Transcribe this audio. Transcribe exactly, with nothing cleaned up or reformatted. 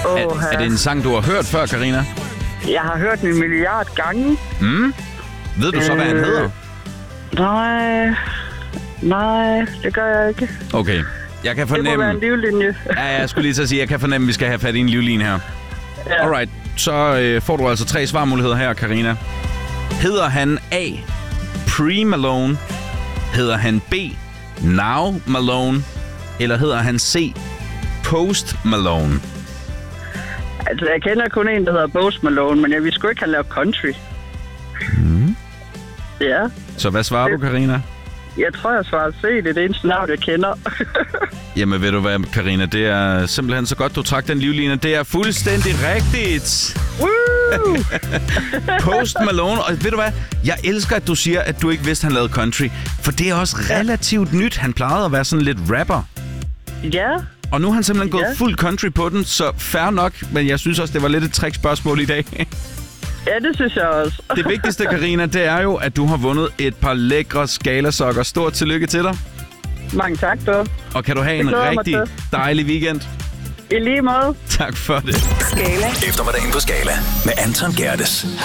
Oh, er, er det en sang, du har hørt før, Karina? Jeg har hørt den en milliard gange. Mm. Ved du så, hvad han hedder? Nej, nej, det gør jeg ikke. Okay, jeg kan fornemme... Det må være en livlinje. Ja, jeg skulle lige så sige, jeg kan fornemme, at vi skal have fat i en livline her. Ja. Alright, så øh, får du altså tre svarmuligheder her, Karina. Hedder han A. Pre Malone? Hedder han B. Now Malone? Eller hedder han C. Post Malone? Altså, jeg kender kun en, der hedder Post Malone, men jeg vil sgu ikke have lavet country. Mm. Ja. Så hvad svarer du, Karina? Jeg tror, jeg svarer C. Det er det eneste navn, jeg kender. Jamen, ved du hvad, Karina? Det er simpelthen så godt, du trak den livline. Det er fuldstændig rigtigt. Woo! Post Malone. Og ved du hvad? Jeg elsker, at du siger, at du ikke vidste, han lavede country. For det er også relativt nyt. Han plejede at være sådan lidt rapper. Ja. Og nu har han simpelthen gået Ja. fuld country på den, så fair nok. Men jeg synes også, det var lidt et trickspørgsmål i dag. Ja, det synes jeg også. Det vigtigste, Karina, det er jo, at du har vundet et par lækre skalasokker. Stort tillykke til dig. Mange tak, du. Og kan du have en rigtig dejlig weekend. I lige måde. Tak for det. Skala. Eftermiddagen på Skala med Anton Gerdes.